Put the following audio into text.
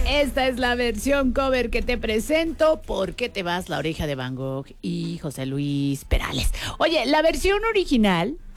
Esta es la versión cover que te presento. ¿Por qué te vas? La oreja de Van Gogh y José Luis Perales. Oye, la versión original